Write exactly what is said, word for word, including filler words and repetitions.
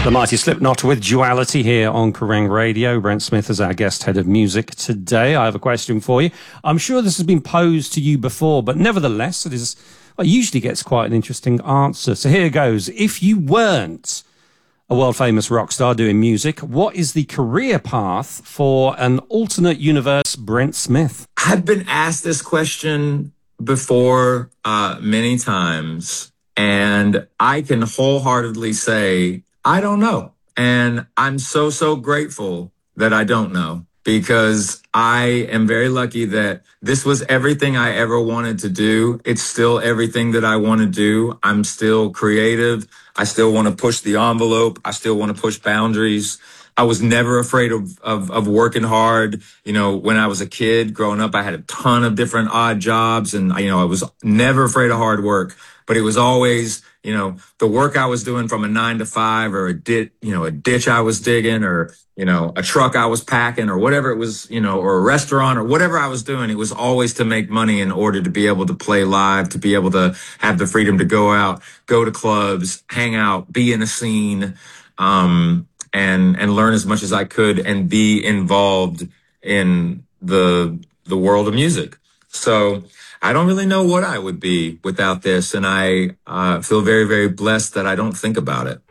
The mighty Slipknot with Duality here on Kerrang Radio. Brent Smith is our guest head of music today. I have a question for you. I'm sure this has been posed to you before, but nevertheless, it is well, it usually gets quite an interesting answer. So here goes. If you weren't a world-famous rock star doing music, what is the career path for an alternate universe Brent Smith? I've been asked this question before uh, many times, and I can wholeheartedly say, I don't know. And I'm so, so grateful that I don't know, because I am very lucky that this was everything I ever wanted to do. It's still everything that I want to do. I'm still creative. I still want to push the envelope. I still want to push boundaries. I was never afraid of, of, of working hard. You know, when I was a kid growing up, I had a ton of different odd jobs, and, you know, I was never afraid of hard work, but it was always, you know, the work I was doing from a nine to five, or a dit, you know, a ditch I was digging, or, you know, a truck I was packing, or whatever it was, you know, or a restaurant, or whatever I was doing. It was always to make money in order to be able to play live, to be able to have the freedom to go out, go to clubs, hang out, be in a scene, um, and, and learn as much as I could and be involved in the, the world of music. So I don't really know what I would be without this. And I uh, feel very, very blessed that I don't think about it.